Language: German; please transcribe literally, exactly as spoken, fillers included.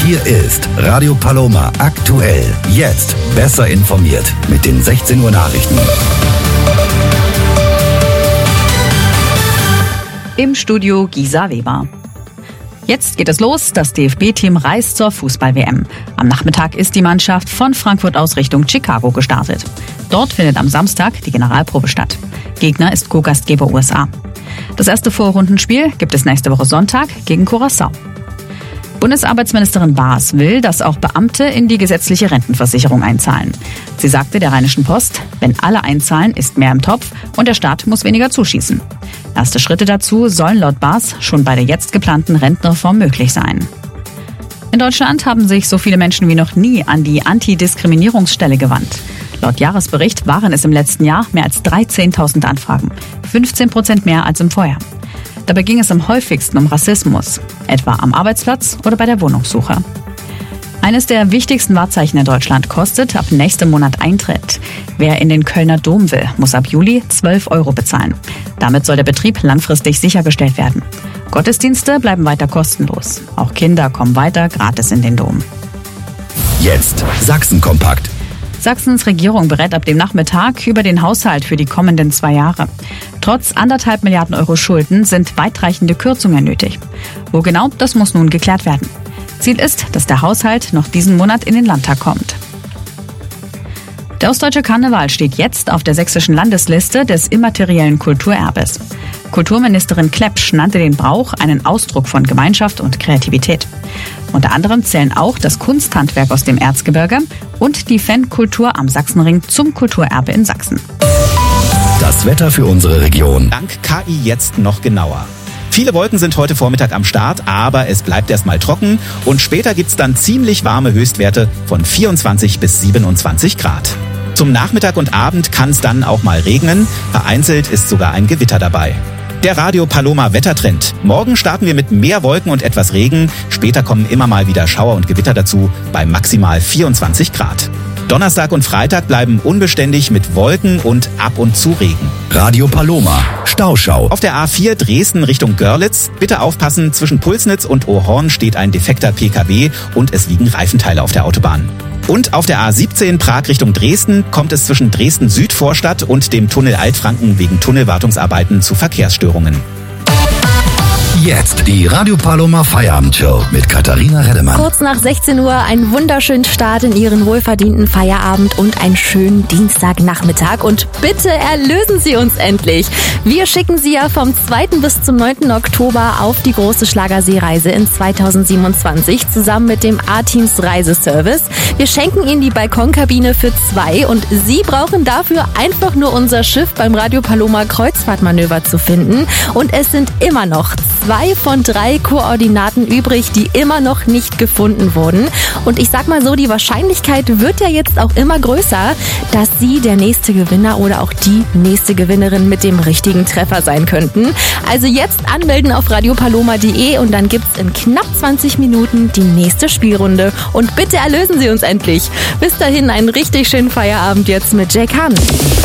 Hier ist Radio Paloma aktuell. Jetzt besser informiert mit den sechzehn Uhr Nachrichten. Im Studio Gisa Weber. Jetzt geht es los, das D F B-Team reist zur Fußball-W M. Am Nachmittag ist die Mannschaft von Frankfurt aus Richtung Chicago gestartet. Dort findet am Samstag die Generalprobe statt. Gegner ist Co-Gastgeber U S A. Das erste Vorrundenspiel gibt es nächste Woche Sonntag gegen Curaçao. Bundesarbeitsministerin Baas will, dass auch Beamte in die gesetzliche Rentenversicherung einzahlen. Sie sagte der Rheinischen Post, wenn alle einzahlen, ist mehr im Topf und der Staat muss weniger zuschießen. Erste Schritte dazu sollen laut Baas schon bei der jetzt geplanten Rentenreform möglich sein. In Deutschland haben sich so viele Menschen wie noch nie an die Antidiskriminierungsstelle gewandt. Laut Jahresbericht waren es im letzten Jahr mehr als dreizehntausend Anfragen, fünfzehn Prozent mehr als im Vorjahr. Dabei ging es am häufigsten um Rassismus, etwa am Arbeitsplatz oder bei der Wohnungssuche. Eines der wichtigsten Wahrzeichen in Deutschland kostet ab nächstem Monat Eintritt. Wer in den Kölner Dom will, muss ab Juli zwölf Euro bezahlen. Damit soll der Betrieb langfristig sichergestellt werden. Gottesdienste bleiben weiter kostenlos. Auch Kinder kommen weiter gratis in den Dom. Jetzt Sachsen-Kompakt. Sachsens Regierung berät ab dem Nachmittag über den Haushalt für die kommenden zwei Jahre. Trotz anderthalb Milliarden Euro Schulden sind weitreichende Kürzungen nötig. Wo genau, das muss nun geklärt werden. Ziel ist, dass der Haushalt noch diesen Monat in den Landtag kommt. Der ostdeutsche Karneval steht jetzt auf der sächsischen Landesliste des immateriellen Kulturerbes. Kulturministerin Klepsch nannte den Brauch einen Ausdruck von Gemeinschaft und Kreativität. Unter anderem zählen auch das Kunsthandwerk aus dem Erzgebirge und die Fankultur am Sachsenring zum Kulturerbe in Sachsen. Das Wetter für unsere Region. Dank K I jetzt noch genauer. Viele Wolken sind heute Vormittag am Start, aber es bleibt erstmal trocken und später gibt's dann ziemlich warme Höchstwerte von vierundzwanzig bis siebenundzwanzig Grad. Zum Nachmittag und Abend kann es dann auch mal regnen, vereinzelt ist sogar ein Gewitter dabei. Der Radio Paloma Wettertrend. Morgen starten wir mit mehr Wolken und etwas Regen. Später kommen immer mal wieder Schauer und Gewitter dazu bei maximal vierundzwanzig Grad. Donnerstag und Freitag bleiben unbeständig mit Wolken und ab und zu Regen. Radio Paloma, Stauschau. Auf der A vier Dresden Richtung Görlitz. Bitte aufpassen, zwischen Pulsnitz und Ohrhorn steht ein defekter P K W und es liegen Reifenteile auf der Autobahn. Und auf der A siebzehn Prag Richtung Dresden kommt es zwischen Dresden Südvorstadt und dem Tunnel Altfranken wegen Tunnelwartungsarbeiten zu Verkehrsstörungen. Jetzt die Radio Paloma Feierabendshow mit Katharina Reddemann. Kurz nach sechzehn Uhr einen wunderschönen Start in Ihren wohlverdienten Feierabend und einen schönen Dienstagnachmittag. Und bitte erlösen Sie uns endlich. Wir schicken Sie ja vom zweiten bis zum neunten Oktober auf die große Schlagerseereise in zweitausendsiebenundzwanzig zusammen mit dem A-Teams Reiseservice. Wir schenken Ihnen die Balkonkabine für zwei und Sie brauchen dafür einfach nur unser Schiff beim Radio Paloma Kreuzfahrtmanöver zu finden. Und es sind immer noch zwei von drei Koordinaten übrig, die immer noch nicht gefunden wurden. Und ich sag mal so, die Wahrscheinlichkeit wird ja jetzt auch immer größer, dass Sie der nächste Gewinner oder auch die nächste Gewinnerin mit dem richtigen Treffer sein könnten. Also jetzt anmelden auf radiopaloma punkt de und dann gibt's in knapp zwanzig Minuten die nächste Spielrunde. Und bitte erlösen Sie uns endlich. Bis dahin einen richtig schönen Feierabend jetzt mit Jack Hahn.